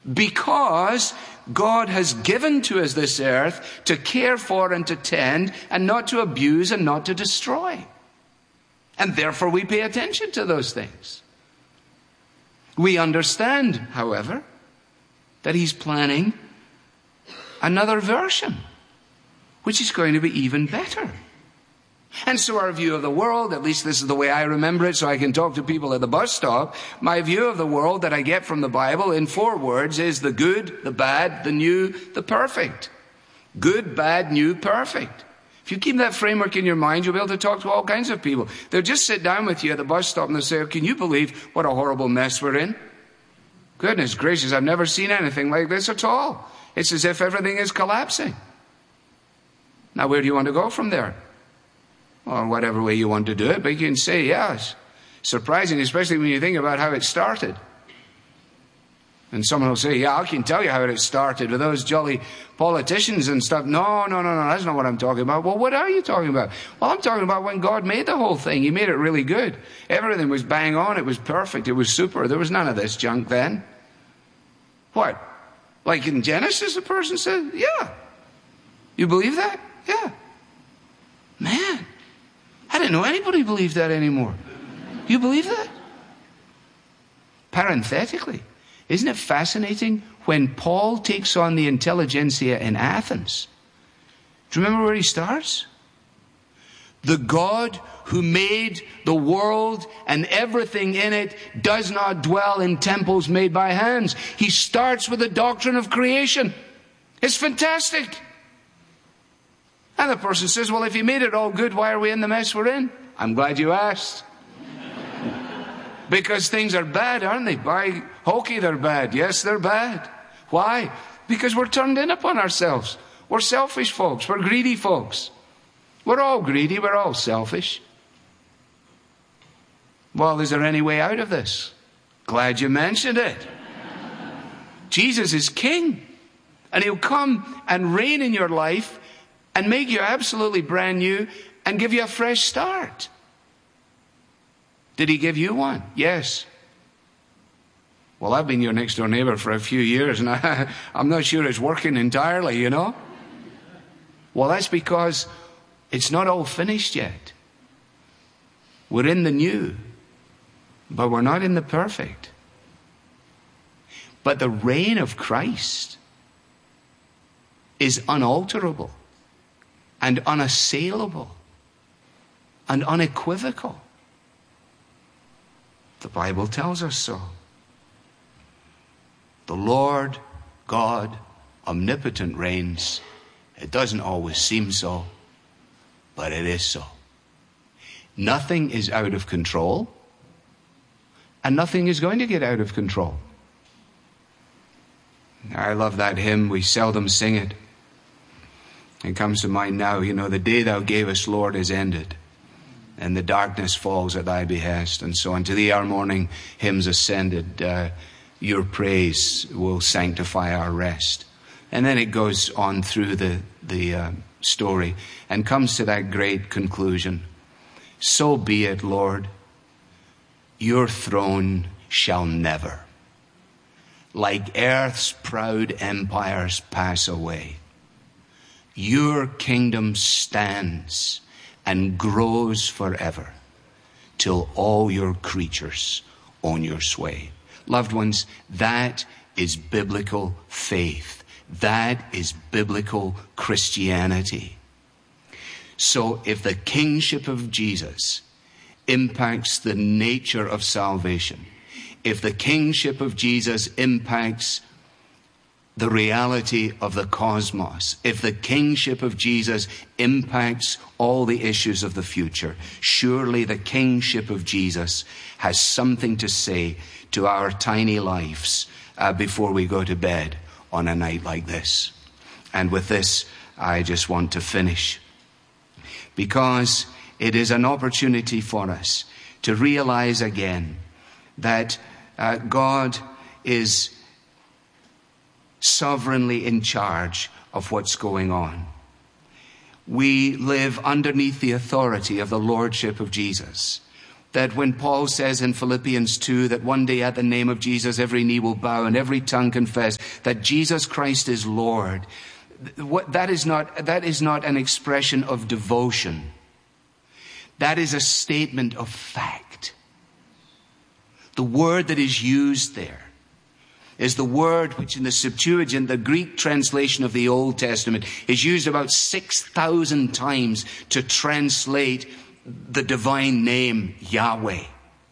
Because God has given to us this earth to care for and to tend, and not to abuse and not to destroy. And therefore we pay attention to those things. We understand, however, that he's planning another version, which is going to be even better. And so our view of the world, at least this is the way I remember it, so I can talk to people at the bus stop, my view of the world that I get from the Bible in 4 words is the good, the bad, the new, the perfect. Good, bad, new, perfect. If you keep that framework in your mind, you'll be able to talk to all kinds of people. They'll just sit down with you at the bus stop and they'll say, can you believe what a horrible mess we're in? Goodness gracious, I've never seen anything like this at all. It's as if everything is collapsing. Now, where do you want to go from there? Or whatever way you want to do it, but you can say, yes. Surprising, especially when you think about how it started. And someone will say, yeah, I can tell you how it started with those jolly politicians and stuff. No, that's not what I'm talking about. Well, what are you talking about? Well, I'm talking about when God made the whole thing. He made it really good. Everything was bang on. It was perfect. It was super. There was none of this junk then. What? Like in Genesis, a person said, yeah. You believe that? Yeah. Man, I didn't know anybody believed that anymore. You believe that? Parenthetically, isn't it fascinating when Paul takes on the intelligentsia in Athens? Do you remember where he starts? The God who made the world and everything in it does not dwell in temples made by hands. He starts with the doctrine of creation. It's fantastic. And the person says, well, if he made it all good, why are we in the mess we're in? I'm glad you asked. Because things are bad, aren't they? By hokey, they're bad. Yes, they're bad. Why? Because we're turned in upon ourselves. We're selfish folks. We're greedy folks. We're all greedy. We're all selfish. Well, is there any way out of this? Glad you mentioned it. Jesus is king. And he'll come and reign in your life and make you absolutely brand new and give you a fresh start. Did he give you one? Yes. Well, I've been your next door neighbor for a few years and I'm not sure it's working entirely, you know. Well, that's because it's not all finished yet. We're in the new, but we're not in the perfect. But the reign of Christ is unalterable and unassailable and unequivocal. The Bible tells us so. The Lord God omnipotent reigns. It doesn't always seem so, but it is so. Nothing is out of control, and nothing is going to get out of control. I love that hymn. We seldom sing it. It comes to mind now, you know, the day thou gavest, Lord, is ended, and the darkness falls at thy behest, and so on. To thee our morning hymns ascended. Your praise will sanctify our rest. And then it goes on through the story and comes to that great conclusion. So be it, Lord, your throne shall never, like earth's proud empires, pass away. Your kingdom stands and grows forever till all your creatures own your sway. Loved ones, that is biblical faith. That is biblical Christianity. So if the kingship of Jesus impacts the nature of salvation, if the kingship of Jesus impacts the reality of the cosmos, if the kingship of Jesus impacts all the issues of the future, surely the kingship of Jesus has something to say to our tiny lives before we go to bed on a night like this. And with this, I just want to finish, because it is an opportunity for us to realize again that God is sovereignly in charge of what's going on. We live underneath the authority of the Lordship of Jesus. that when Paul says in Philippians 2 that one day at the name of Jesus every knee will bow and every tongue confess that Jesus Christ is Lord, that is not an expression of devotion. That is a statement of fact. The word that is used there is the word which in the Septuagint, the Greek translation of the Old Testament, is used about 6,000 times to translate the divine name Yahweh.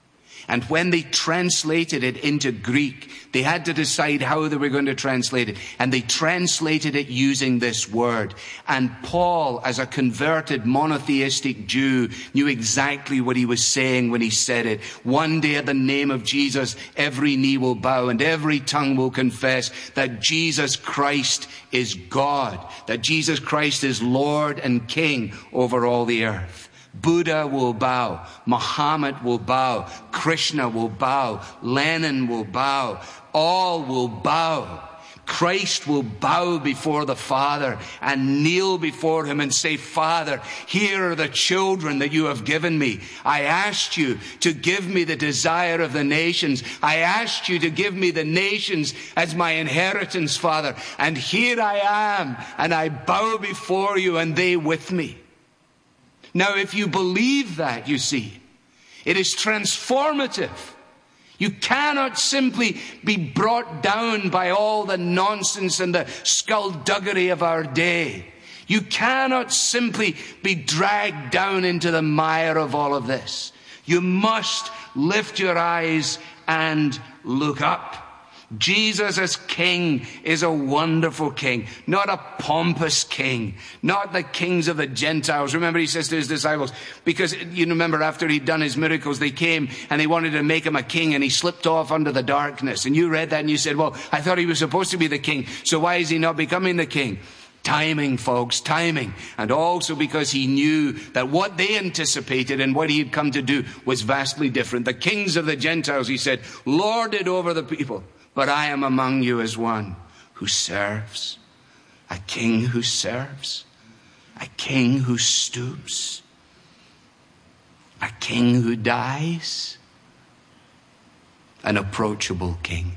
And when they translated it into Greek, they had to decide how they were going to translate it. And they translated it using this word. And Paul, as a converted monotheistic Jew, knew exactly what he was saying when he said it. One day at the name of Jesus, every knee will bow and every tongue will confess that Jesus Christ is God, that Jesus Christ is Lord and King over all the earth. Buddha will bow, Muhammad will bow, Krishna will bow, Lenin will bow, all will bow. Christ will bow before the Father and kneel before him and say, Father, here are the children that you have given me. I asked you to give me the desire of the nations. I asked you to give me the nations as my inheritance, Father. And here I am, and I bow before you, and they with me. Now, if you believe that, you see, it is transformative. You cannot simply be brought down by all the nonsense and the skullduggery of our day. You cannot simply be dragged down into the mire of all of this. You must lift your eyes and look up. Jesus as King is a wonderful King, not a pompous King, not the kings of the Gentiles. Remember, he says to his disciples, because you remember after he'd done his miracles, they came and they wanted to make him a king, and he slipped off under the darkness. And you read that and you said, well, I thought he was supposed to be the king, so why is he not becoming the king? Timing, folks, timing. And also because he knew that what they anticipated and what he had come to do was vastly different. The kings of the Gentiles, he said, lord it over the people. But I am among you as one who serves, a king who serves, a king who stoops, a king who dies, an approachable king.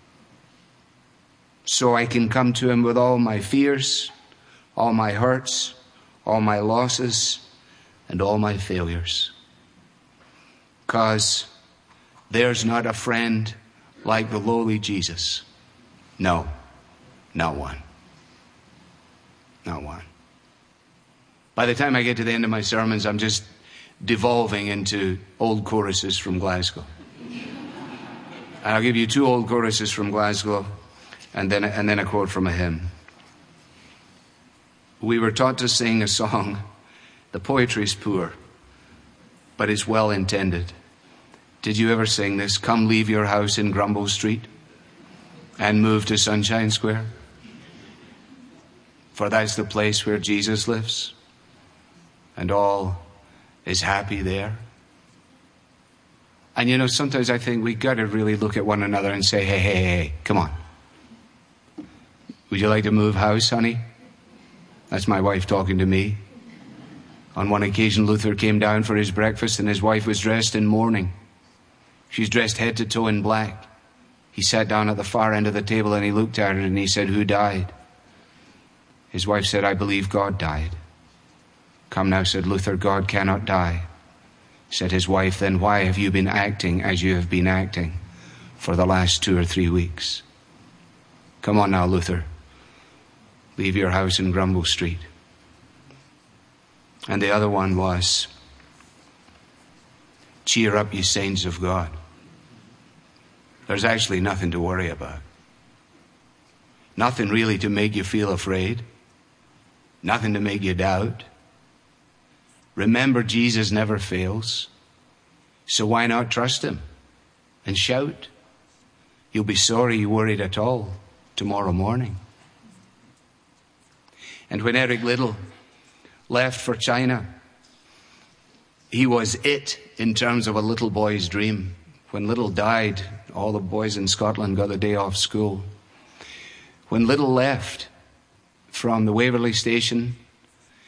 So I can come to him with all my fears, all my hurts, all my losses, and all my failures. Because there's not a friend like the lowly Jesus. No, not one. Not one. By the time I get to the end of my sermons, I'm just devolving into old choruses from Glasgow. I'll give you 2 old choruses from Glasgow and then a quote from a hymn. We were taught to sing a song. The poetry is poor, but it's well intended. Did you ever sing this? Come leave your house in Grumble Street and move to Sunshine Square. For that's the place where Jesus lives, and all is happy there. And you know, sometimes I think we got to really look at one another and say, hey, come on. Would you like to move house, honey? That's my wife talking to me. On one occasion, Luther came down for his breakfast and his wife was dressed in mourning. She's dressed head to toe in black. He sat down at the far end of the table and he looked at her and he said, who died? His wife said, I believe God died. Come now, said Luther, God cannot die. Said his wife, then why have you been acting as you have been acting for the last 2 or 3 weeks? Come on now, Luther. Leave your house in Grumble Street. And the other one was, cheer up, ye saints of God. There's actually nothing to worry about. Nothing really to make you feel afraid. Nothing to make you doubt. Remember, Jesus never fails. So why not trust him and shout? You'll be sorry you worried at all tomorrow morning. And when Eric Liddell left for China, he was it in terms of a little boy's dream. When Liddell died, all the boys in Scotland got a day off school. When Liddell left from the Waverley station,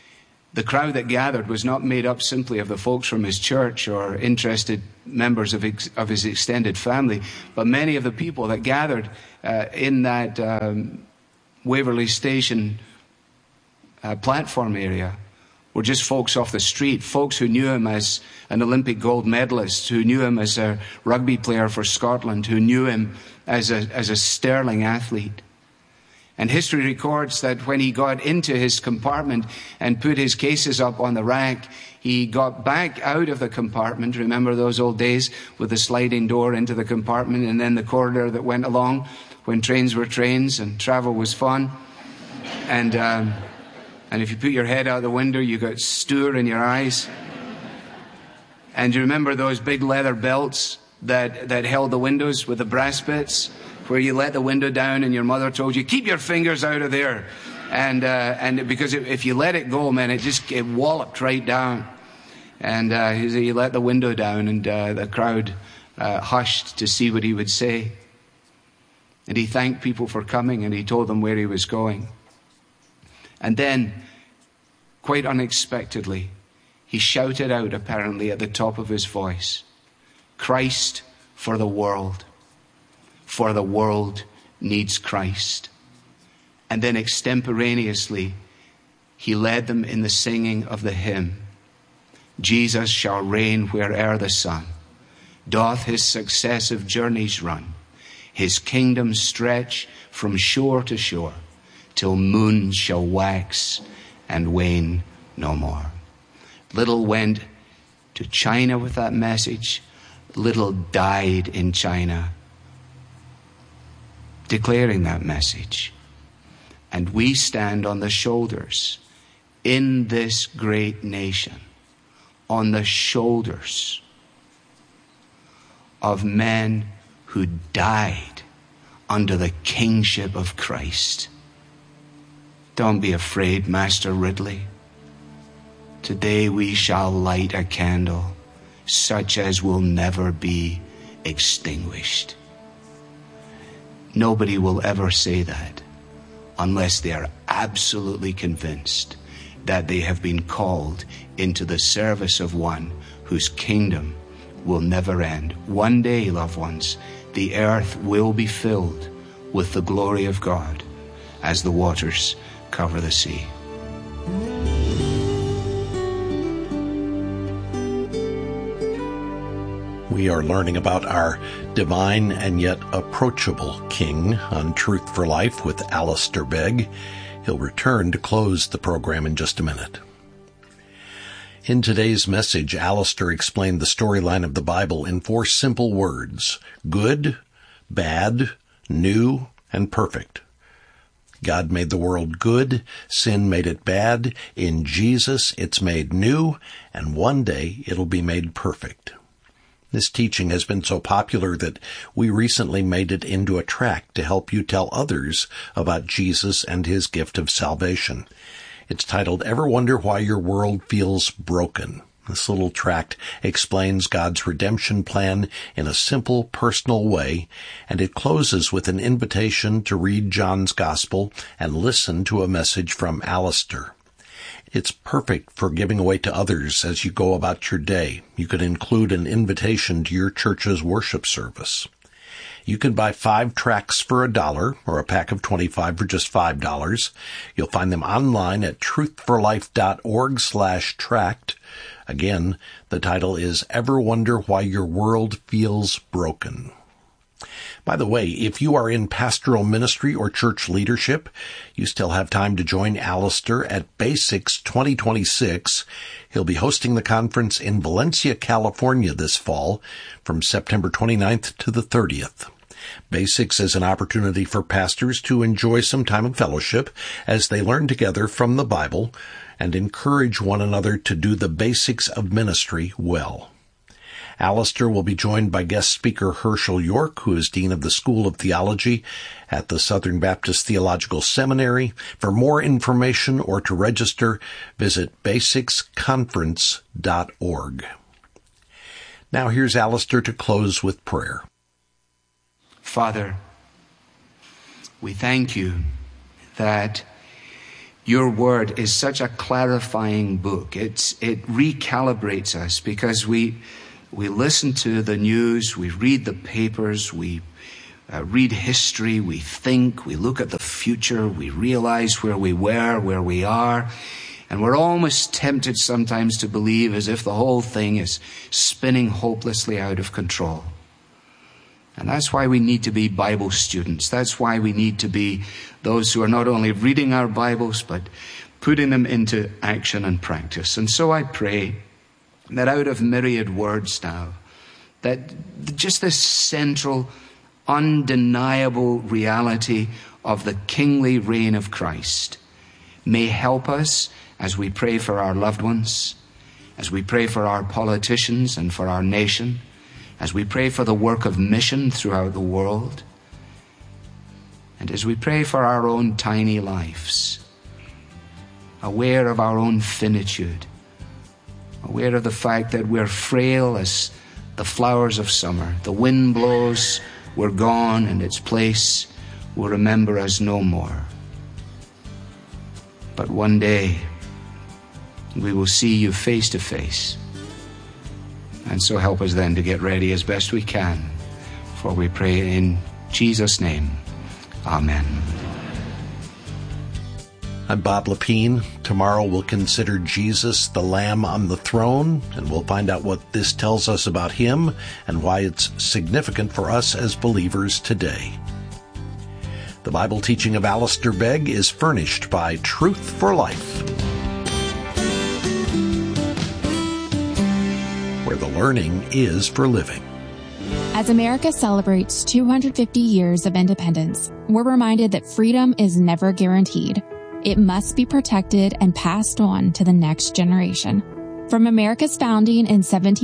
The crowd that gathered was not made up simply of the folks from his church or interested members of his extended family, but many of the people that gathered in that Waverley Station platform area were just folks off the street, folks who knew him as an Olympic gold medalist, who knew him as a rugby player for Scotland, who knew him as a sterling athlete. And history records that when he got into his compartment and put his cases up on the rack, he got back out of the compartment. Remember those old days with the sliding door into the compartment and then the corridor that went along when trains were trains and travel was fun. And if you put your head out the window, you got stour in your eyes. And you remember those big leather belts that held the windows with the brass bits, where you let the window down and your mother told you, keep your fingers out of there. And because if you let it go, man, it walloped right down. And he let the window down, and the crowd hushed to see what he would say. And he thanked people for coming, and he told them where he was going. And then, quite unexpectedly, he shouted out, apparently at the top of his voice, Christ for the world. For the world needs Christ. And then extemporaneously, he led them in the singing of the hymn, Jesus shall reign where'er the sun doth his successive journeys run. His kingdom stretch from shore to shore, till moon shall wax and wane no more. Little went to China with that message. Little died in China declaring that message. And we stand on the shoulders in this great nation, on the shoulders of men who died under the kingship of Christ. Don't be afraid, Master Ridley. Today we shall light a candle such as will never be extinguished. Nobody will ever say that unless they are absolutely convinced that they have been called into the service of one whose kingdom will never end. One day, loved ones, the earth will be filled with the glory of God as the waters cover the sea. We are learning about our divine and yet approachable King on Truth for Life with Alistair Begg. He'll return to close the program in just a minute. In today's message, Alistair explained the storyline of the Bible in 4 simple words: good, bad, new, and perfect. God made the world good, sin made it bad, in Jesus it's made new, and one day it'll be made perfect. This teaching has been so popular that we recently made it into a tract to help you tell others about Jesus and his gift of salvation. It's titled, Ever Wonder Why Your World Feels Broken? This little tract explains God's redemption plan in a simple, personal way, and it closes with an invitation to read John's Gospel and listen to a message from Alistair. It's perfect for giving away to others as you go about your day. You could include an invitation to your church's worship service. You can buy 5 tracts for $1 or a pack of 25 for just $5. You'll find them online at truthforlife.org/tract. Again, the title is Ever Wonder Why Your World Feels Broken? By the way, if you are in pastoral ministry or church leadership, you still have time to join Alistair at Basics 2026. He'll be hosting the conference in Valencia, California this fall from September 29th to the 30th. Basics is an opportunity for pastors to enjoy some time of fellowship as they learn together from the Bible and encourage one another to do the basics of ministry well. Alistair will be joined by guest speaker Herschel York, who is Dean of the School of Theology at the Southern Baptist Theological Seminary. For more information or to register, visit basicsconference.org. Now here's Alistair to close with prayer. Father, we thank you that your word is such a clarifying book. It recalibrates us because we listen to the news, we read the papers, we read history, we think, we look at the future, we realize where we were, where we are, and we're almost tempted sometimes to believe as if the whole thing is spinning hopelessly out of control. And that's why we need to be Bible students. That's why we need to be those who are not only reading our Bibles, but putting them into action and practice. And so I pray that out of myriad words now, that just this central, undeniable reality of the kingly reign of Christ may help us as we pray for our loved ones, as we pray for our politicians and for our nation, as we pray for the work of mission throughout the world, and as we pray for our own tiny lives, aware of our own finitude, aware of the fact that we're frail as the flowers of summer. The wind blows, we're gone, and its place will remember us no more. But one day, we will see you face to face. And so help us then to get ready as best we can, for we pray in Jesus' name. Amen. I'm Bob Lepine. Tomorrow we'll consider Jesus, the Lamb on the throne, and we'll find out what this tells us about him and why it's significant for us as believers today. The Bible teaching of Alistair Begg is furnished by Truth for Life, where the learning is for living. As America celebrates 250 years of independence, we're reminded that freedom is never guaranteed. It must be protected and passed on to the next generation. From America's founding in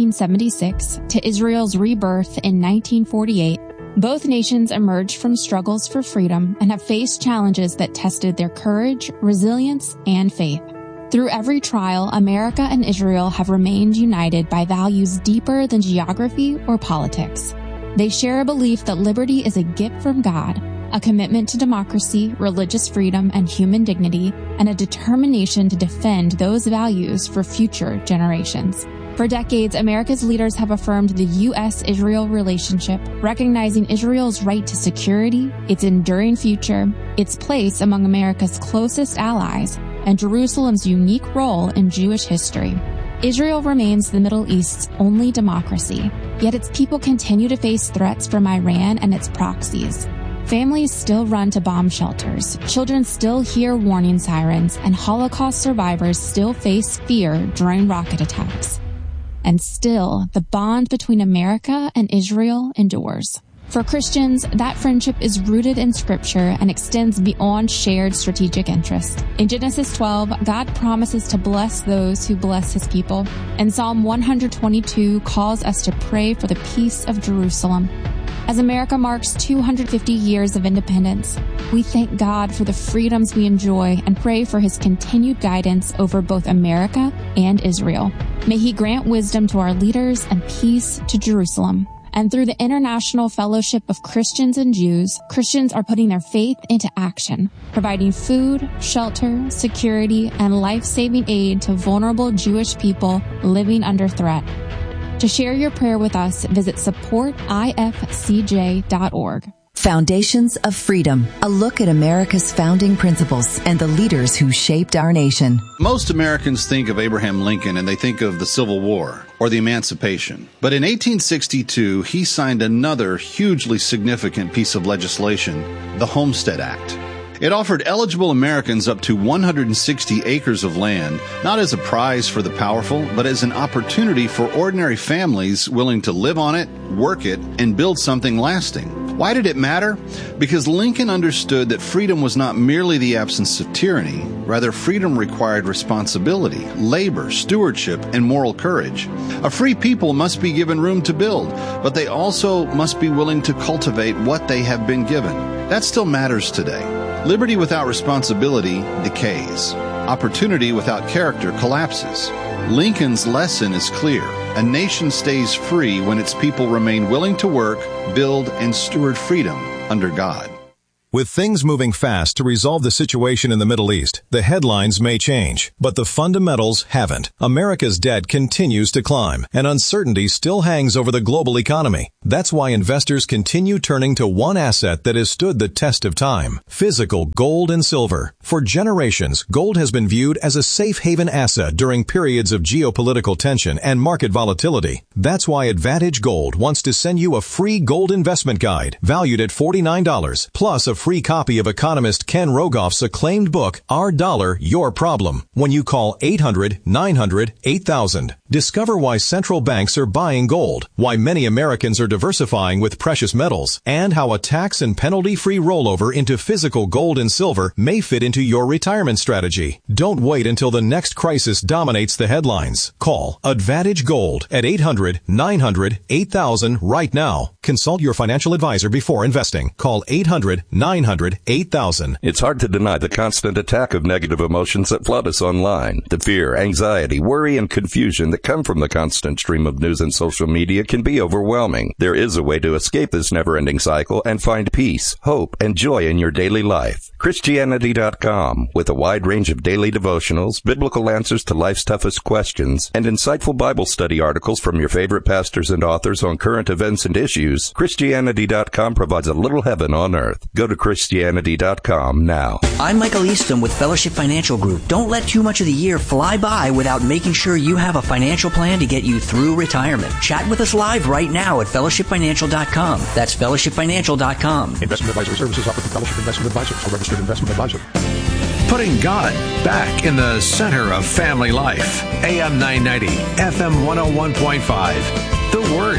1776 to Israel's rebirth in 1948, both nations emerged from struggles for freedom and have faced challenges that tested their courage, resilience, and faith. Through every trial, America and Israel have remained united by values deeper than geography or politics. They share a belief that liberty is a gift from God, a commitment to democracy, religious freedom, and human dignity, and a determination to defend those values for future generations. For decades, America's leaders have affirmed the U.S.-Israel relationship, recognizing Israel's right to security, its enduring future, its place among America's closest allies, and Jerusalem's unique role in Jewish history. Israel remains the Middle East's only democracy, yet its people continue to face threats from Iran and its proxies. Families still run to bomb shelters, children still hear warning sirens, and Holocaust survivors still face fear during rocket attacks. And still, the bond between America and Israel endures. For Christians, that friendship is rooted in Scripture and extends beyond shared strategic interest. In Genesis 12, God promises to bless those who bless his people, and Psalm 122 calls us to pray for the peace of Jerusalem. As America marks 250 years of independence, we thank God for the freedoms we enjoy and pray for his continued guidance over both America and Israel. May he grant wisdom to our leaders and peace to Jerusalem. And through the International Fellowship of Christians and Jews, Christians are putting their faith into action, providing food, shelter, security, and life-saving aid to vulnerable Jewish people living under threat. To share your prayer with us, visit supportifcj.org. Foundations of Freedom, a look at America's founding principles and the leaders who shaped our nation. Most Americans think of Abraham Lincoln and they think of the Civil War or the Emancipation. But in 1862, he signed another hugely significant piece of legislation, the Homestead Act. It offered eligible Americans up to 160 acres of land, not as a prize for the powerful, but as an opportunity for ordinary families willing to live on it, work it, and build something lasting. Why did it matter? Because Lincoln understood that freedom was not merely the absence of tyranny. Rather, freedom required responsibility, labor, stewardship, and moral courage. A free people must be given room to build, but they also must be willing to cultivate what they have been given. That still matters today. Liberty without responsibility decays. Opportunity without character collapses. Lincoln's lesson is clear. A nation stays free when its people remain willing to work, build, and steward freedom under God. With things moving fast to resolve the situation in the Middle East, the headlines may change, but the fundamentals haven't. America's debt continues to climb, and uncertainty still hangs over the global economy. That's why investors continue turning to one asset that has stood the test of time: physical gold and silver. For generations, gold has been viewed as a safe haven asset during periods of geopolitical tension and market volatility. That's why Advantage Gold wants to send you a free gold investment guide valued at $49, plus a free copy of economist Ken Rogoff's acclaimed book, Our Dollar, Your Problem, when you call 800-900-8000. Discover why central banks are buying gold, why many Americans are diversifying with precious metals, and how a tax and penalty-free rollover into physical gold and silver may fit into your retirement strategy. Don't wait until the next crisis dominates the headlines. Call Advantage Gold at 800-900-8000 right now. Consult your financial advisor before investing. Call 800-900-8000. It's hard to deny the constant attack of negative emotions that flood us online. The fear, anxiety, worry, and confusion that come from the constant stream of news and social media can be overwhelming. There is a way to escape this never-ending cycle and find peace, hope, and joy in your daily life. Christianity.com, with a wide range of daily devotionals, biblical answers to life's toughest questions, and insightful Bible study articles from your favorite pastors and authors on current events and issues, Christianity.com provides a little heaven on earth. Go to Christianity.com now. I'm Michael Easton with Fellowship Financial Group. Don't let too much of the year fly by without making sure you have a financial plan to get you through retirement. Chat with us live right now at fellowshipfinancial.com. That's fellowshipfinancial.com. Investment advisory services offered through Fellowship Investment Advisors, a registered investment advisor. Putting God back in the center of family life. AM 990, FM 101.5. The Word.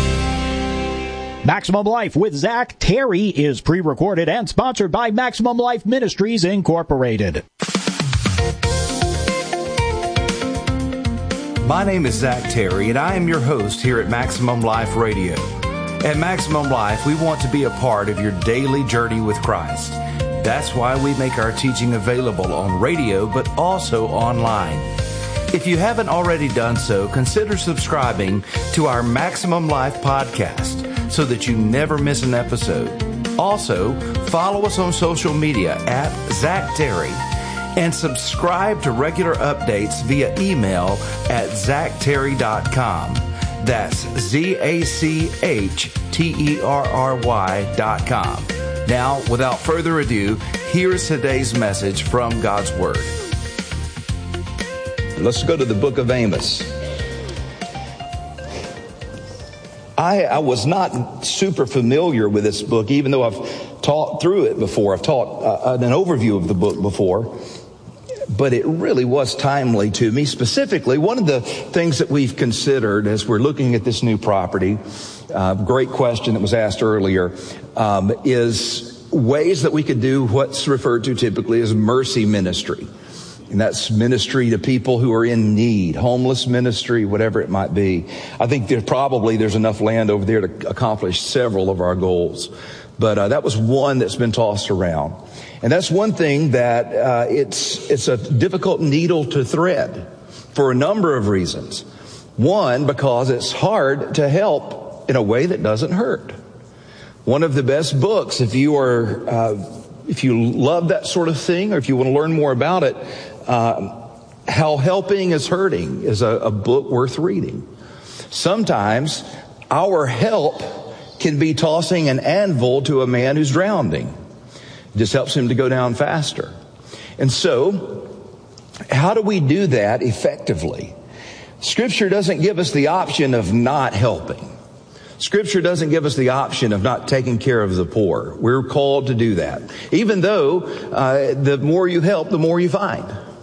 Maximum Life with Zach Terry is pre-recorded and sponsored by Maximum Life Ministries, Incorporated. My name is Zach Terry, and I am your host here at Maximum Life Radio. At Maximum Life, we want to be a part of your daily journey with Christ. That's why we make our teaching available on radio, but also online. If you haven't already done so, consider subscribing to our Maximum Life podcast so that you never miss an episode. Also, follow us on social media at Zach Terry and subscribe to regular updates via email at zachterry.com. That's ZACHTERRY.com. Now, without further ado, here is today's message from God's Word. Let's go to the book of Amos. I was not super familiar with this book, even though I've taught through it before. I've taught an overview of the book before. But it really was timely to me. Specifically, one of the things that we've considered as we're looking at this new property, great question that was asked earlier, is ways that we could do what's referred to typically as mercy ministry. And that's ministry to people who are in need, homeless ministry, whatever it might be. I think there's enough land over there to accomplish several of our goals. But that was one that's been tossed around. And that's one thing that it's a difficult needle to thread for a number of reasons. One, because it's hard to help in a way that doesn't hurt. One of the best books, if you love that sort of thing, or if you want to learn more about it, How Helping is Hurting is a book worth reading. Sometimes our help can be tossing an anvil to a man who's drowning. It just helps him to go down faster. And so, how do we do that effectively? Scripture doesn't give us the option of not helping. Scripture doesn't give us the option of not taking care of the poor. We're called to do that. Even though the more you help, the more you find.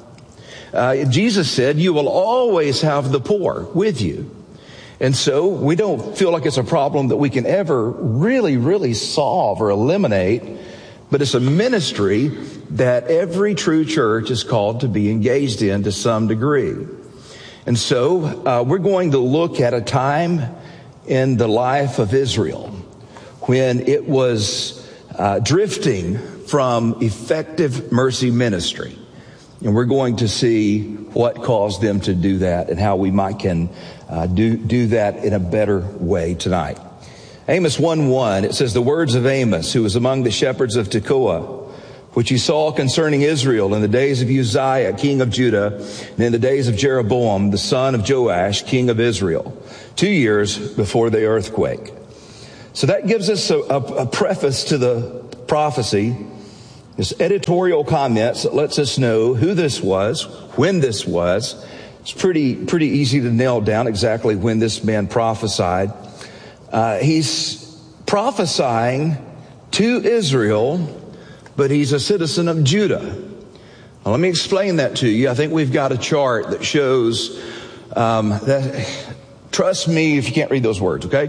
Jesus said, you will always have the poor with you. And so we don't feel like it's a problem that we can ever really, really solve or eliminate. But it's a ministry that every true church is called to be engaged in to some degree. And so we're going to look at a time in the life of Israel when it was drifting from effective mercy ministry. And we're going to see what caused them to do that and how we can do that in a better way tonight. Amos 1:1, it says, the words of Amos, who was among the shepherds of Tekoa, which he saw concerning Israel in the days of Uzziah, king of Judah, and in the days of Jeroboam, the son of Joash, king of Israel, 2 years before the earthquake. So that gives us a preface to the prophecy, this editorial comments that lets us know who this was, when this was. It's pretty easy to nail down exactly when this man prophesied. He's prophesying to Israel, but he's a citizen of Judah. Now, let me explain that to you. I think we've got a chart that shows that. Trust me if you can't read those words, okay?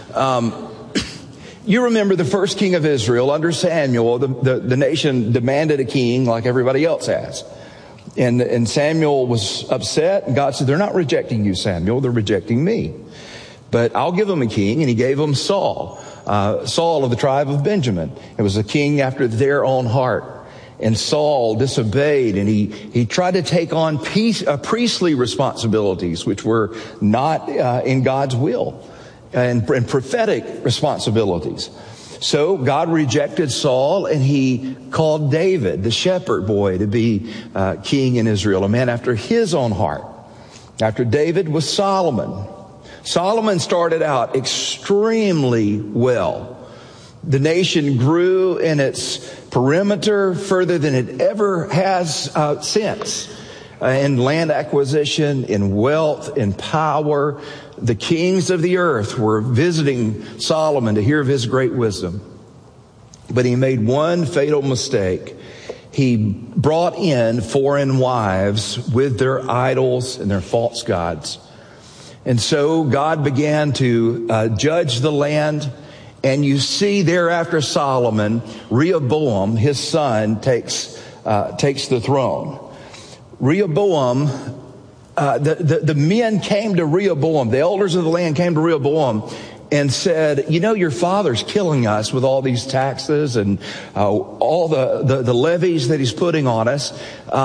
You remember the first king of Israel under Samuel, the nation demanded a king like everybody else has. And Samuel was upset, and God said, they're not rejecting you, Samuel, they're rejecting me. But I'll give them a king, and he gave them Saul, Saul of the tribe of Benjamin. It was a king after their own heart. And Saul disobeyed, and he tried to take on priestly responsibilities, which were not in God's will, and prophetic responsibilities. So God rejected Saul, and he called David, the shepherd boy, to be king in Israel, a man after his own heart. After David was Solomon. Solomon started out extremely well. The nation grew in its perimeter further than it ever has since. In land acquisition, in wealth, in power. The kings of the earth were visiting Solomon to hear of his great wisdom. But he made one fatal mistake. He brought in foreign wives with their idols and their false gods. And so God began to judge the land. And you see there after Solomon, Rehoboam, his son, takes the throne. Rehoboam, the men came to Rehoboam, the elders of the land came to Rehoboam and said, you know, your father's killing us with all these taxes and all the levies that he's putting on us.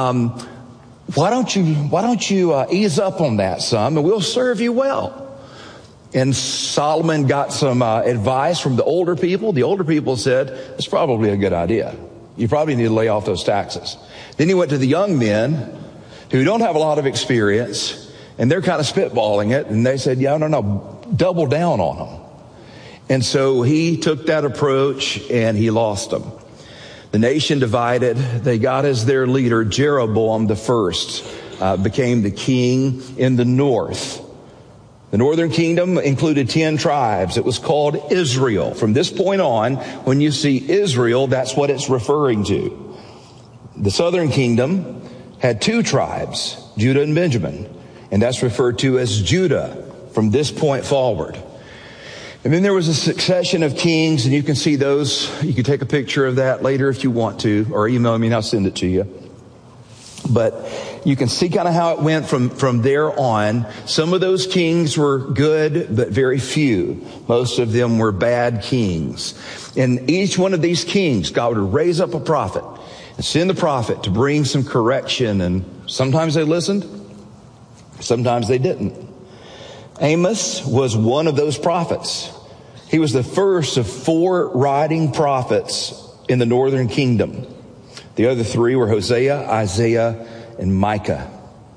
Why don't you ease up on that some, and we'll serve you well. And Solomon got some advice from the older people. The older people said, it's probably a good idea. You probably need to lay off those taxes. Then he went to the young men who don't have a lot of experience, and they're kind of spitballing it. And they said, no, double down on them. And so he took that approach, and he lost them. The nation divided. They got as their leader Jeroboam the first, became the king in the north. The northern kingdom included 10 tribes. It was called Israel. From this point on, when you see Israel, that's what it's referring to. The southern kingdom had 2 tribes, Judah and Benjamin, and that's referred to as Judah from this point forward. And then there was a succession of kings, and you can see those. You can take a picture of that later if you want to, or email me and I'll send it to you. But you can see kind of how it went from there on. Some of those kings were good, but very few. Most of them were bad kings. And each one of these kings, God would raise up a prophet and send the prophet to bring some correction. And sometimes they listened, sometimes they didn't. Amos was one of those prophets. He was the first of 4 writing prophets in the northern kingdom. The other 3 were Hosea, Isaiah, and Micah.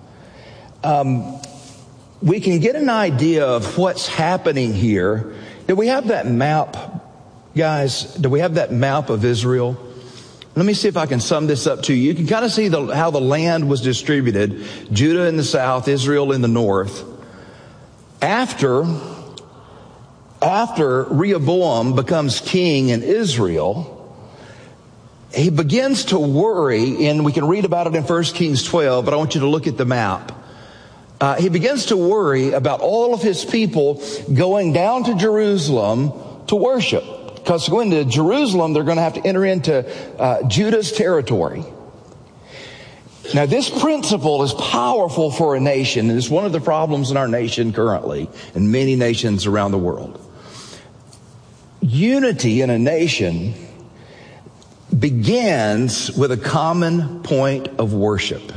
We can get an idea of what's happening here. Do we have that map, guys? Do we have that map of Israel? Let me see if I can sum this up to you. You can kind of see how the land was distributed. Judah in the south, Israel in the north. After Rehoboam becomes king in Israel, he begins to worry, and we can read about it in 1 Kings 12, but I want you to look at the map. He begins to worry about all of his people going down to Jerusalem to worship. Because going to Jerusalem, they're going to have to enter into Judah's territory. Now, this principle is powerful for a nation, and it's one of the problems in our nation currently, and many nations around the world. Unity in a nation begins with a common point of worship.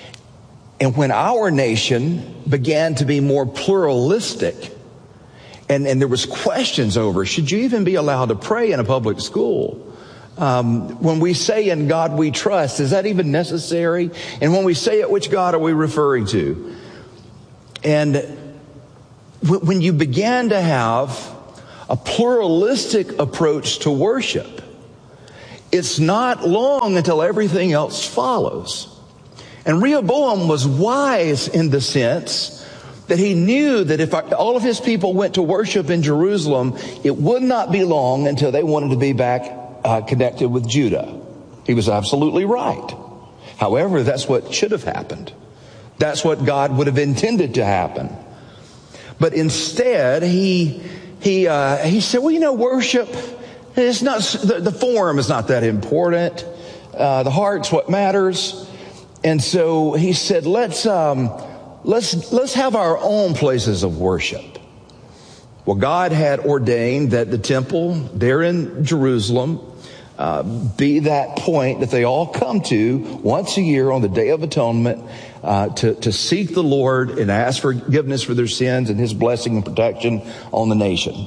And when our nation began to be more pluralistic And there was questions over, should you even be allowed to pray in a public school? When we say in God we trust, is that even necessary? And when we say it, which God are we referring to? And when you began to have a pluralistic approach to worship, it's not long until everything else follows. And Rehoboam was wise in the sense that he knew that if all of his people went to worship in Jerusalem, it would not be long until they wanted to be back connected with Judah. He was absolutely right. However, that's what should have happened. That's what God would have intended to happen. But instead, he said, well, worship, it's not, the form is not that important. The heart's what matters. And so he said, let's have our own places of worship. Well, God had ordained that the temple there in Jerusalem be that point that they all come to once a year on the Day of Atonement to seek the Lord and ask forgiveness for their sins and His blessing and protection on the nation.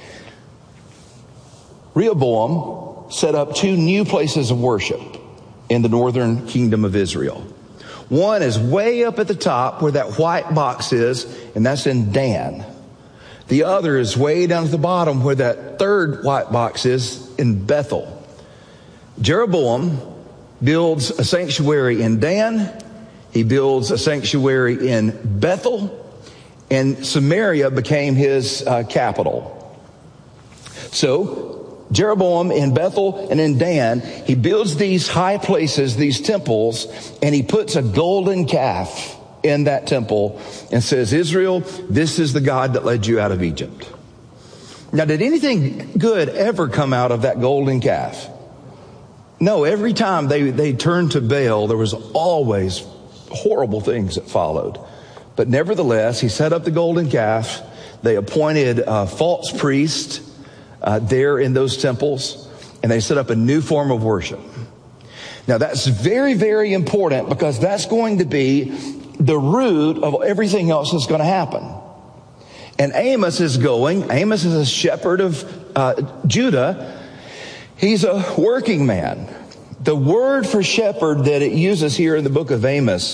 Rehoboam set up 2 new places of worship in the northern kingdom of Israel. One is way up at the top where that white box is, and that's in Dan. The other is way down at the bottom where that third white box is in Bethel. Jeroboam builds a sanctuary in Dan. He builds a sanctuary in Bethel, and Samaria became his capital. So Jeroboam in Bethel and in Dan, he builds these high places, these temples, and he puts a golden calf in that temple and says, Israel, this is the God that led you out of Egypt. Now, did anything good ever come out of that golden calf? No, every time they turned to Baal, there was always horrible things that followed. But nevertheless, he set up the golden calf. They appointed a false priest there in those temples, and they set up a new form of worship. Now that's very, very important because that's going to be the root of everything else that's going to happen. And Amos is a shepherd of Judah. He's a working man. The word for shepherd that it uses here in the book of Amos,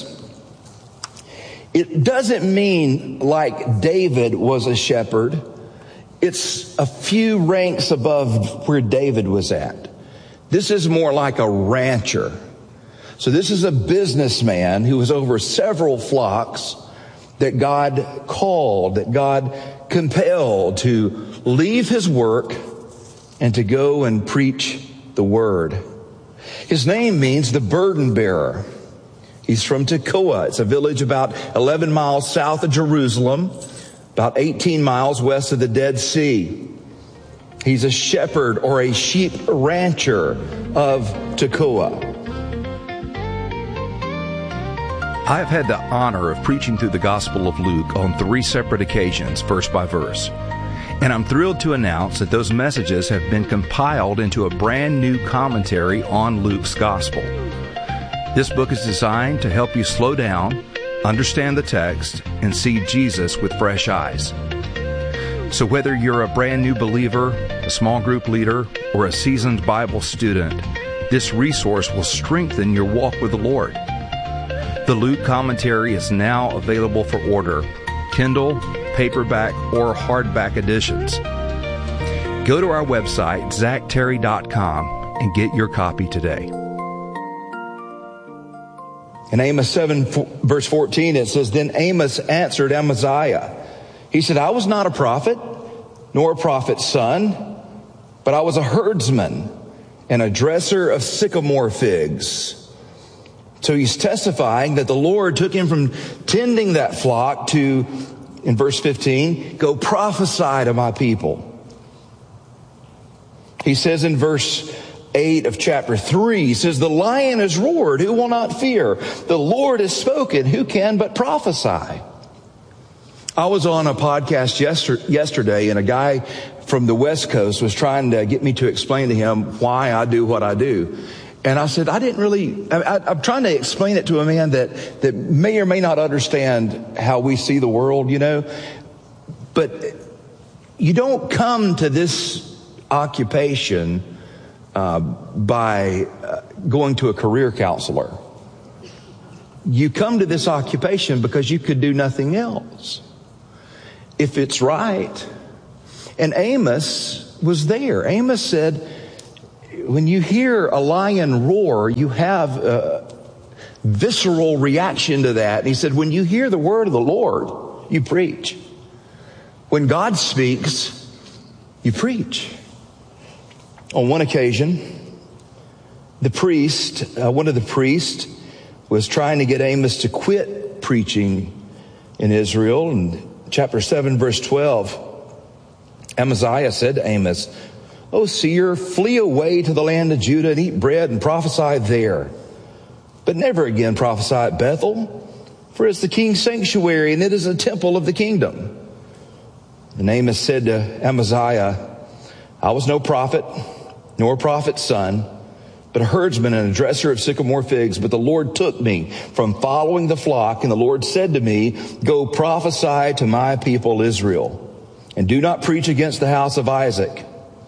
it doesn't mean like David was a shepherd. It's a few ranks above where David was at. This is more like a rancher. So this is a businessman who was over several flocks that God called, that God compelled to leave his work and to go and preach the word. His name means the burden bearer. He's from Tekoa. It's a village about 11 miles south of Jerusalem, about 18 miles west of the Dead Sea. He's a shepherd or a sheep rancher of Tekoa. I have had the honor of preaching through the Gospel of Luke on 3 separate occasions, verse by verse. And I'm thrilled to announce that those messages have been compiled into a brand new commentary on Luke's Gospel. This book is designed to help you slow down, understand the text, and see Jesus with fresh eyes. So whether you're a brand new believer, a small group leader, or a seasoned Bible student, this resource will strengthen your walk with the Lord. The Luke commentary is now available for order, Kindle, paperback, or hardback editions. Go to our website, zachterry.com, and get your copy today. In Amos 7, verse 14, it says, Then Amos answered Amaziah. He said, I was not a prophet, nor a prophet's son, but I was a herdsman and a dresser of sycamore figs. So he's testifying that the Lord took him from tending that flock to, in verse 15, go prophesy to my people. He says in verse 8 of chapter 3, he says, the lion has roared, who will not fear? The Lord has spoken, who can but prophesy? I was on a podcast yesterday, and a guy from the West Coast was trying to get me to explain to him why I do what I do. And I said, I'm trying to explain it to a man that may or may not understand how we see the world, you know. But You don't come to this occupation by going to a career counselor. You come to this occupation because you could do nothing else, if it's right. And Amos was there. Amos said, when you hear a lion roar, you have a visceral reaction to that. And he said, when you hear the word of the Lord, you preach. When God speaks, you preach. On one occasion, one of the priests was trying to get Amos to quit preaching in Israel. In chapter 7, verse 12, Amaziah said to Amos, "O seer, flee away to the land of Judah and eat bread and prophesy there. But never again prophesy at Bethel, for it's the king's sanctuary and it is a temple of the kingdom." And Amos said to Amaziah, "I was no prophet, nor a prophet's son, but a herdsman and a dresser of sycamore figs. But the Lord took me from following the flock, and the Lord said to me, go prophesy to my people Israel, and do not preach against the house of Isaac.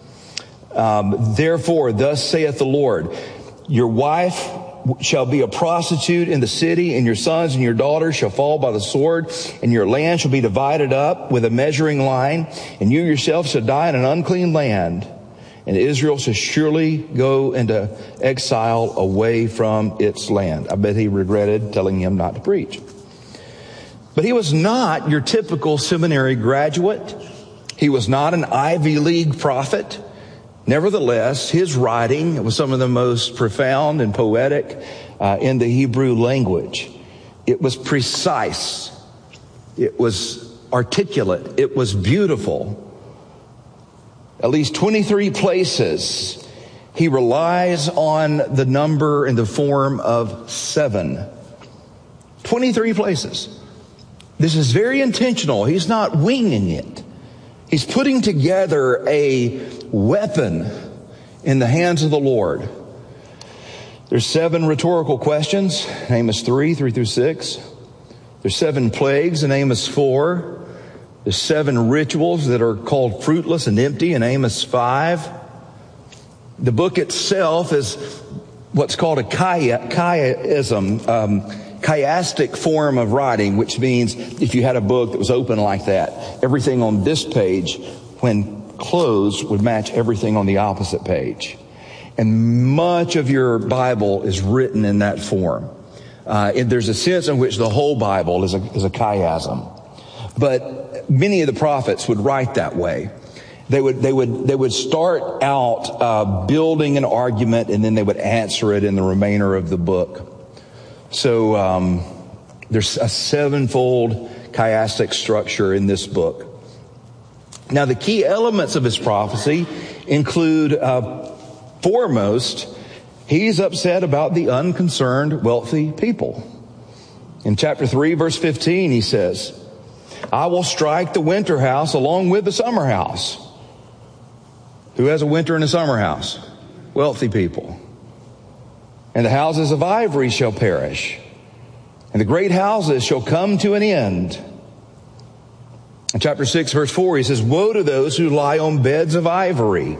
Therefore, thus saith the Lord, your wife shall be a prostitute in the city, and your sons and your daughters shall fall by the sword, and your land shall be divided up with a measuring line, and you yourself shall die in an unclean land. And Israel shall surely go into exile away from its land." I bet he regretted telling him not to preach. But he was not your typical seminary graduate. He was not an Ivy League prophet. Nevertheless, his writing was some of the most profound and poetic in the Hebrew language. It was precise. It was articulate. It was beautiful. At least 23 places, he relies on the number in the form of 7. 23 places. This is very intentional. He's not winging it. He's putting together a weapon in the hands of the Lord. There's 7 rhetorical questions, Amos 3 through 6. There's 7 plagues in Amos 4. There's 7 rituals that are called fruitless and empty in Amos 5. The book itself is what's called a chiastic form of writing, which means if you had a book that was open like that, everything on this page, when closed, would match everything on the opposite page. And much of your Bible is written in that form. And there's a sense in which the whole Bible is a chiasm. But many of the prophets would write that way. They would start out building an argument, and then they would answer it in the remainder of the book. So there's a 7-fold chiastic structure in this book. Now, the key elements of his prophecy include, foremost, he's upset about the unconcerned wealthy people. In chapter 3, verse 15, he says, "I will strike the winter house along with the summer house." Who has a winter and a summer house? Wealthy people. "And the houses of ivory shall perish, and the great houses shall come to an end." In chapter 6, verse 4, he says, "Woe to those who lie on beds of ivory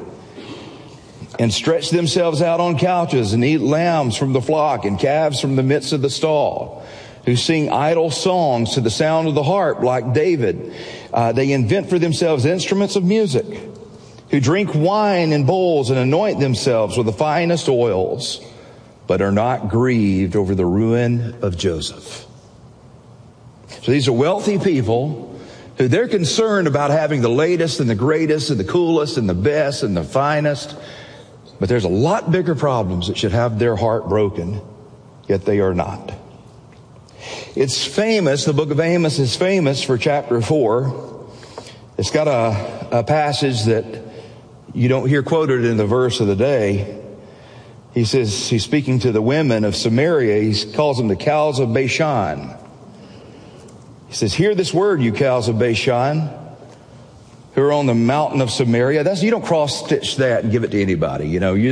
and stretch themselves out on couches and eat lambs from the flock and calves from the midst of the stall, who sing idle songs to the sound of the harp like David. They invent for themselves instruments of music, who drink wine in bowls and anoint themselves with the finest oils, but are not grieved over the ruin of Joseph." So these are wealthy people who they're concerned about having the latest and the greatest and the coolest and the best and the finest. But there's a lot bigger problems that should have their heart broken, yet they are not. It's famous, the book of Amos is famous for chapter 4. It's got a passage that you don't hear quoted in the verse of the day. He says, he's speaking to the women of Samaria. He calls them the cows of Bashan. He says, "Hear this word, you cows of Bashan, who are on the mountain of Samaria." You don't cross-stitch that and give it to anybody.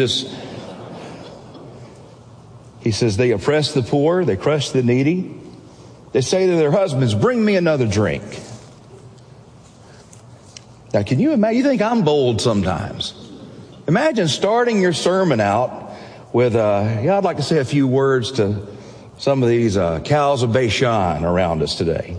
He says, "They oppress the poor, they crush the needy. They say to their husbands, bring me another drink." Now, can you imagine? You think I'm bold sometimes. Imagine starting your sermon out with, I'd like to say a few words to some of these cows of Bashan around us today,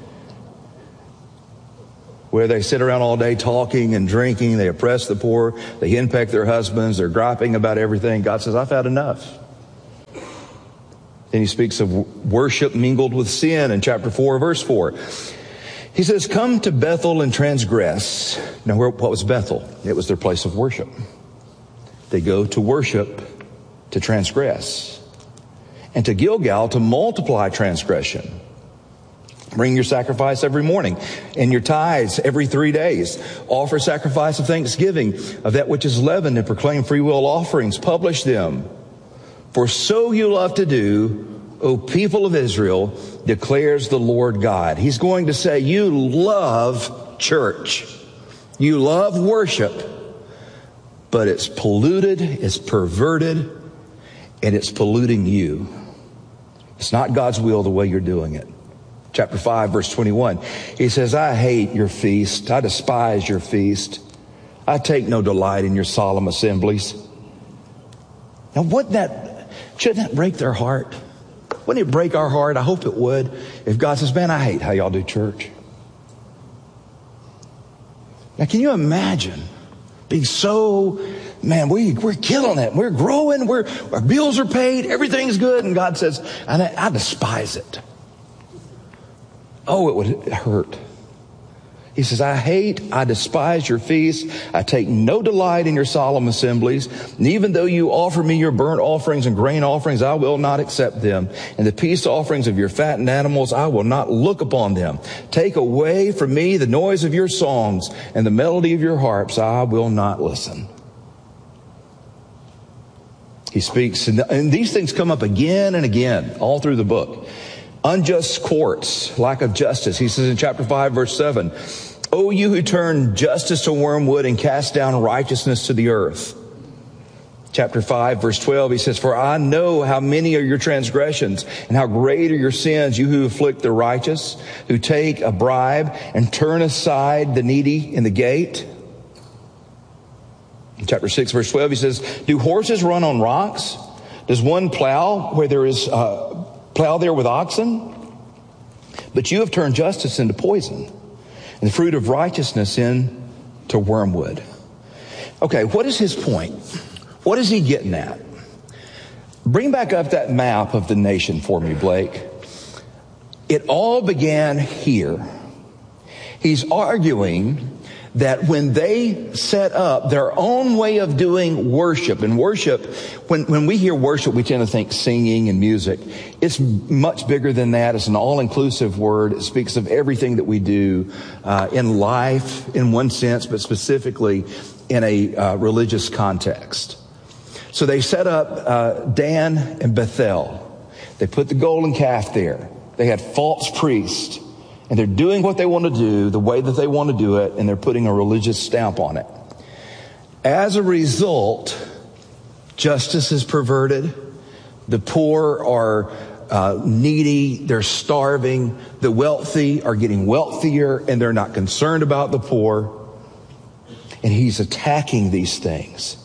where they sit around all day talking and drinking. They oppress the poor. They henpeck their husbands. They're griping about everything. God says, I've had enough. Then he speaks of worship mingled with sin in chapter 4, verse 4. He says, come to Bethel and transgress. Now, what was Bethel? It was their place of worship. They go to worship to transgress. And to Gilgal to multiply transgression. Bring your sacrifice every morning and your tithes every 3 days. Offer sacrifice of thanksgiving of that which is leavened and proclaim free will offerings. Publish them. For so you love to do, O people of Israel, declares the Lord God. He's going to say, you love church. You love worship, but it's polluted, it's perverted, and it's polluting you. It's not God's will the way you're doing it. Chapter 5, verse 21. He says, I hate your feast. I despise your feast. I take no delight in your solemn assemblies. Now, shouldn't that break their heart? Wouldn't it break our heart? I hope it would. If God says, man, I hate how y'all do church. Now, can you imagine being so, man, we're killing it. We're growing. Our bills are paid. Everything's good. And God says, I despise it. Oh, it would hurt. He says, I despise your feasts. I take no delight in your solemn assemblies. And even though you offer me your burnt offerings and grain offerings, I will not accept them. And the peace offerings of your fattened animals, I will not look upon them. Take away from me the noise of your songs and the melody of your harps. I will not listen. He speaks, and these things come up again and again all through the book. Unjust courts, lack of justice. He says in chapter 5, verse 7, O you who turn justice to wormwood and cast down righteousness to the earth. Chapter 5, verse 12, he says, for I know how many are your transgressions and how great are your sins, you who afflict the righteous, who take a bribe and turn aside the needy in the gate. In chapter 6, verse 12, he says, do horses run on rocks? Does one plow where there is plow there with oxen? But you have turned justice into poison and the fruit of righteousness into wormwood. Okay, what is his point? What is he getting at? Bring back up that map of the nation for me, Blake. It all began here. He's arguing that when they set up their own way of doing worship, and worship, when we hear worship, we tend to think singing and music. It's much bigger than that. It's an all-inclusive word. It speaks of everything that we do in life, in one sense, but specifically in a religious context. So they set up Dan and Bethel. They put the golden calf there. They had false priests. And they're doing what they want to do, the way that they want to do it, and they're putting a religious stamp on it. As a result, justice is perverted. The poor are needy. They're starving. The wealthy are getting wealthier, and they're not concerned about the poor. And he's attacking these things.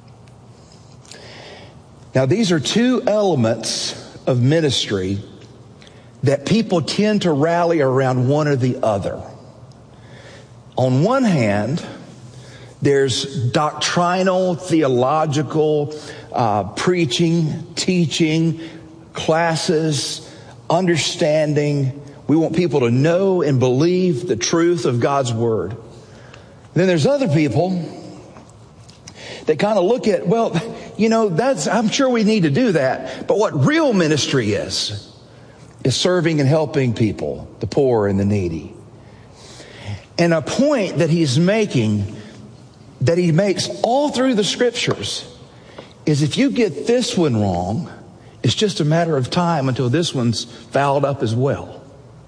Now, these are two elements of ministry that people tend to rally around one or the other. On one hand, there's doctrinal, theological, preaching, teaching, classes, understanding. We want people to know and believe the truth of God's Word. Then there's other people that kind of look at, well, I'm sure we need to do that. But what real ministry is serving and helping people, the poor and the needy. And a point that he's making, that he makes all through the scriptures, is if you get this one wrong, it's just a matter of time until this one's fouled up as well.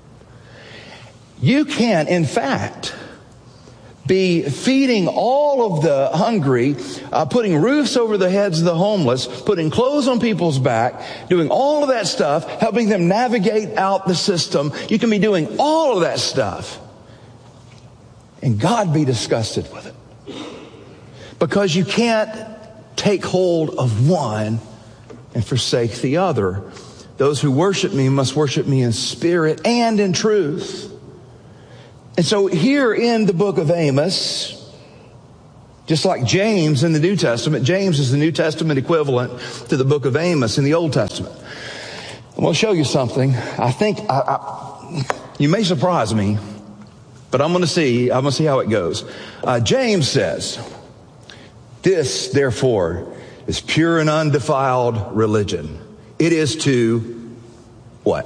You can, in fact, be feeding all of the hungry, putting roofs over the heads of the homeless, putting clothes on people's back, doing all of that stuff, helping them navigate out the system. You can be doing all of that stuff and God be disgusted with it. Because you can't take hold of one and forsake the other. Those who worship me must worship me in spirit and in truth. And so here in the book of Amos, just like James in the New Testament, James is the New Testament equivalent to the book of Amos in the Old Testament. I'm going to show you something. I think you may surprise me, but I'm going to see how it goes. James says, "This, therefore, is pure and undefiled religion. It is to," what?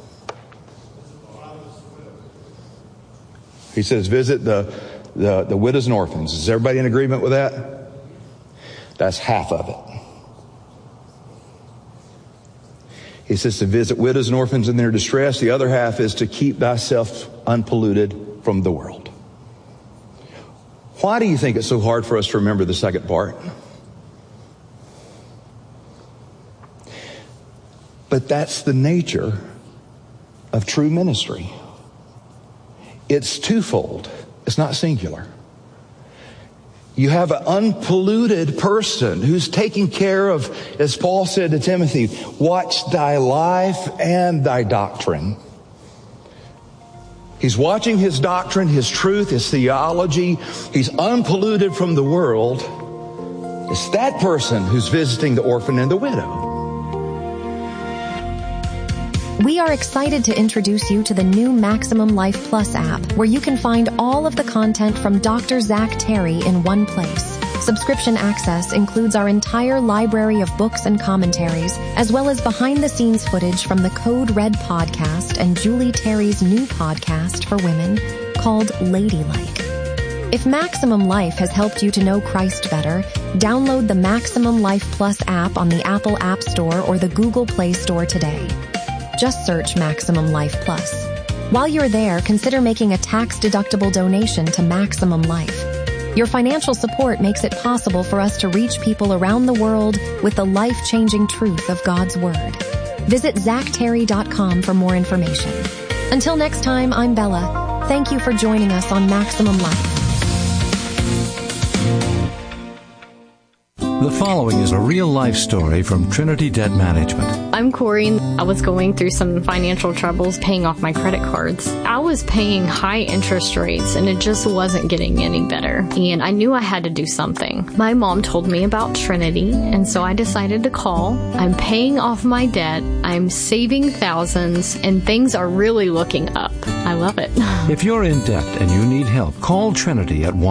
He says, "Visit the widows and orphans." Is everybody in agreement with that? That's half of it. He says to visit widows and orphans in their distress. The other half is to keep thyself unpolluted from the world. Why do you think it's so hard for us to remember the second part? But that's the nature of true ministry. It's twofold. It's not singular. You have an unpolluted person who's taking care of, as Paul said to Timothy, watch thy life and thy doctrine. He's watching his doctrine, his truth, his theology. He's unpolluted from the world. It's that person who's visiting the orphan and the widow. We are excited to introduce you to the new Maximum Life Plus app, where you can find all of the content from Dr. Zach Terry in one place. Subscription access includes our entire library of books and commentaries, as well as behind-the-scenes footage from the Code Red podcast and Julie Terry's new podcast for women called Ladylike. If Maximum Life has helped you to know Christ better, download the Maximum Life Plus app on the Apple App Store or the Google Play Store today. Just search Maximum Life Plus. While you're there, consider making a tax-deductible donation to Maximum Life. Your financial support makes it possible for us to reach people around the world with the life-changing truth of God's Word. Visit ZachTerry.com for more information. Until next time, I'm Bella. Thank you for joining us on Maximum Life. The following is a real-life story from Trinity Debt Management. I'm Corey. I was going through some financial troubles paying off my credit cards. I was paying high interest rates and it just wasn't getting any better. And I knew I had to do something. My mom told me about Trinity, and so I decided to call. I'm paying off my debt. I'm saving thousands, and things are really looking up. I love it. If you're in debt and you need help, call Trinity at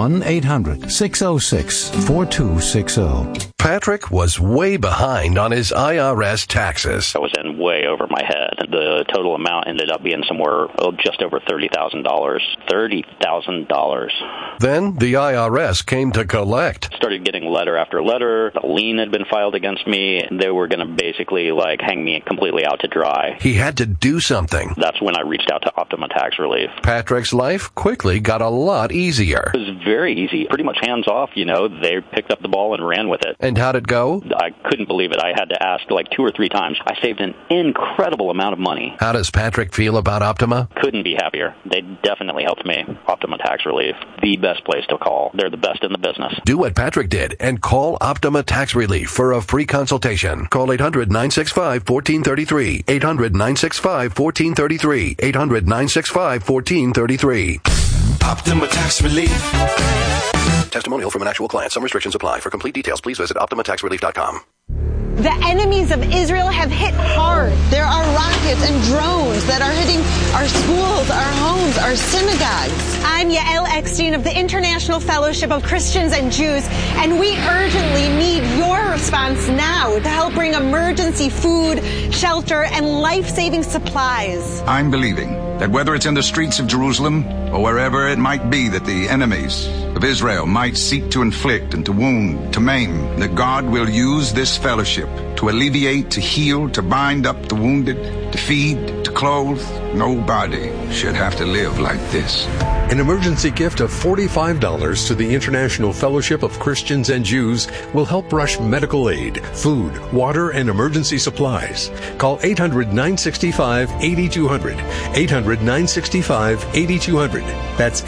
1-800-606-4260. Patrick was way behind on his IRS taxes. I was in way over my head. The total amount ended up being somewhere just over $30,000. $30,000. Then the IRS came to collect. Started getting letter after letter. A lien had been filed against me. They were going to basically hang me completely out to dry. He had to do something. That's when I reached out to Optima Tax Relief. Patrick's life quickly got a lot easier. It was very easy. Pretty much hands off, They picked up the ball and ran with it. And how'd it go? I couldn't believe it. I had to ask 2 or 3 times. I saved an incredible amount of money. How does Patrick feel about Optima? Couldn't be happier. They definitely helped me. Optima Tax Relief, the best place to call. They're the best in the business. Do what Patrick did and call Optima Tax Relief for a free consultation. Call 800-965-1433. 800-965-1433. 800-965-1433. Optima Tax Relief. Testimonial from an actual client. Some restrictions apply. For complete details, please visit OptimaTaxRelief.com. The enemies of Israel have hit hard. There are rockets and drones that are hitting our schools, our homes, our synagogues. I'm Yael Eckstein of the International Fellowship of Christians and Jews, and we urgently need your response now to help bring emergency food, shelter, and life-saving supplies. I'm believing that whether it's in the streets of Jerusalem or wherever it might be that the enemies of Israel might seek to inflict and to wound, to maim, that God will use this fellowship to alleviate, to heal, to bind up the wounded, to feed, to clothe. Nobody should have to live like this. An emergency gift of $45 to the International Fellowship of Christians and Jews will help rush medical aid, food, water, and emergency supplies. Call 800-965-8200. 800-965-8200. That's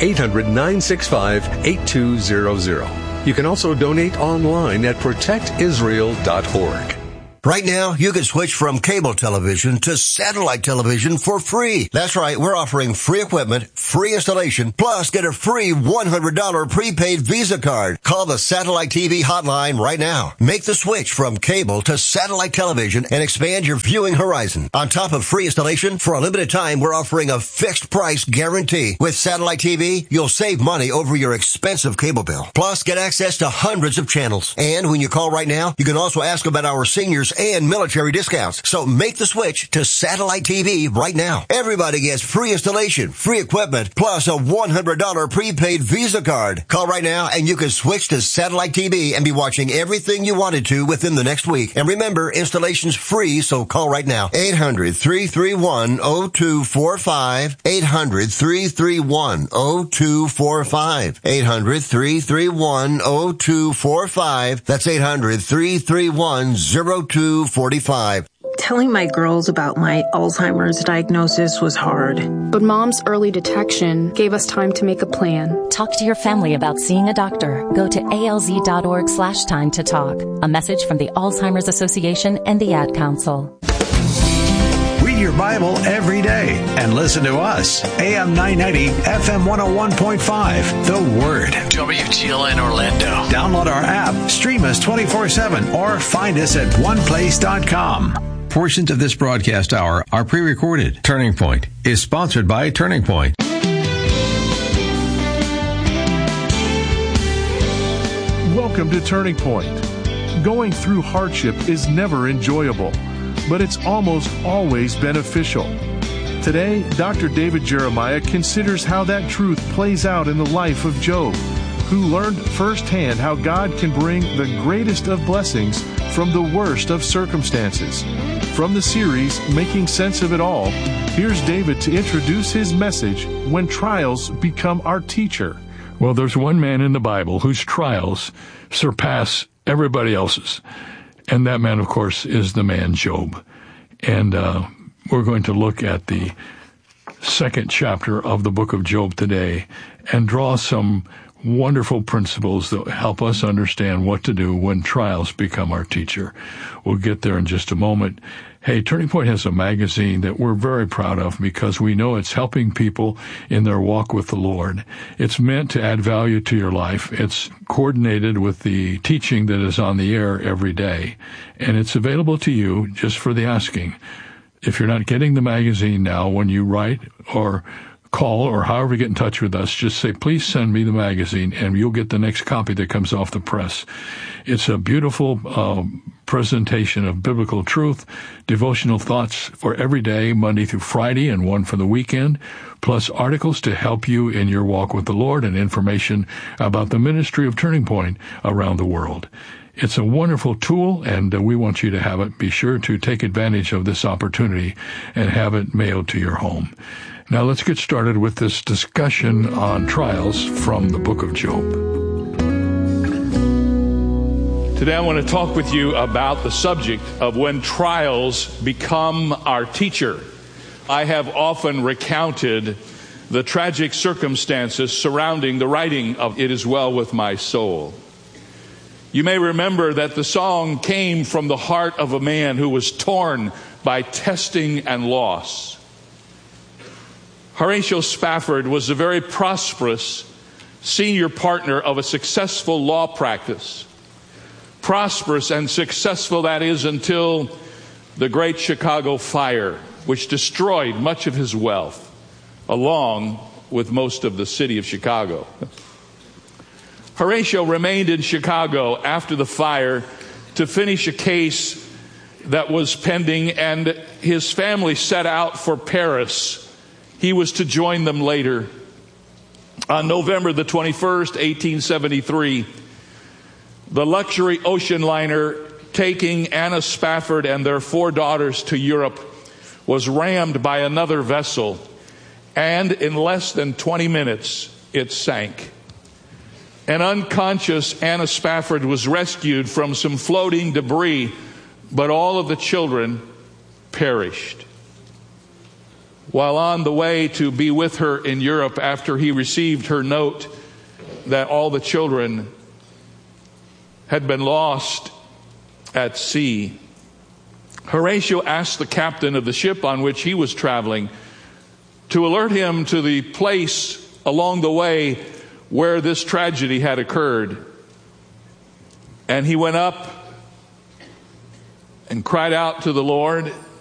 800-965-8200. You can also donate online at protectisrael.org. Right now, you can switch from cable television to satellite television for free. That's right, we're offering free equipment, free installation, plus get a free $100 prepaid Visa card. Call the Satellite TV hotline right now. Make the switch from cable to satellite television and expand your viewing horizon. On top of free installation, for a limited time, we're offering a fixed price guarantee. With Satellite TV, you'll save money over your expensive cable bill. Plus, get access to hundreds of channels. And when you call right now, you can also ask about our seniors and military discounts. So make the switch to Satellite TV right now. Everybody gets free installation, free equipment, plus a $100 prepaid Visa card. Call right now and you can switch to Satellite TV and be watching everything you wanted to within the next week. And remember, installation's free, so call right now. 800-331-0245. 800-331-0245. 800-331-0245. That's 800-331-0245. Telling my girls about my Alzheimer's diagnosis was hard. But Mom's early detection gave us time to make a plan. Talk to your family about seeing a doctor. Go to alz.org/time to talk. A message from the Alzheimer's Association and the Ad Council. Read your Bible every day and listen to us. AM 990, FM 101.5, The Word. WTLN Orlando. Download our app, stream us 24/7, or find us at oneplace.com. Portions of this broadcast hour are pre-recorded. Turning Point is sponsored by Turning Point. Welcome to Turning Point. Going through hardship is never enjoyable, but it's almost always beneficial. Today, Dr. David Jeremiah considers how that truth plays out in the life of Job, who learned firsthand how God can bring the greatest of blessings from the worst of circumstances. From the series, Making Sense of It All, here's David to introduce his message, When Trials Become Our Teacher. Well, there's one man in the Bible whose trials surpass everybody else's. And that man, of course, is the man Job. And we're going to look at the second chapter of the book of Job today and draw some wonderful principles that help us understand what to do when trials become our teacher. We'll get there in just a moment. Hey, Turning Point has a magazine that we're very proud of because we know it's helping people in their walk with the Lord. It's meant to add value to your life. It's coordinated with the teaching that is on the air every day, and it's available to you just for the asking. If you're not getting the magazine now, when you write or call or however you get in touch with us, just say, please send me the magazine, and you'll get the next copy that comes off the press. It's a beautiful presentation of biblical truth, devotional thoughts for every day, Monday through Friday, and one for the weekend, plus articles to help you in your walk with the Lord and information about the ministry of Turning Point around the world. It's a wonderful tool, and we want you to have it. Be sure to take advantage of this opportunity and have it mailed to your home. Now let's get started with this discussion on trials from the book of Job. Today I want to talk with you about the subject of when trials become our teacher. I have often recounted the tragic circumstances surrounding the writing of It Is Well With My Soul. You may remember that the song came from the heart of a man who was torn by testing and loss. Horatio Spafford was a very prosperous senior partner of a successful law practice. Prosperous and successful, that is, until the Great Chicago Fire, which destroyed much of his wealth, along with most of the city of Chicago. Horatio remained in Chicago after the fire to finish a case that was pending, and his family set out for Paris. He was to join them later. On November the 21st, 1873, the luxury ocean liner taking Anna Spafford and their 4 daughters to Europe was rammed by another vessel, and in less than 20 minutes, it sank. An unconscious Anna Spafford was rescued from some floating debris, but all of the children perished. While on the way to be with her in Europe after he received her note that all the children had been lost at sea, Horatio asked the captain of the ship on which he was traveling to alert him to the place along the way where this tragedy had occurred. And he went up and cried out to the Lord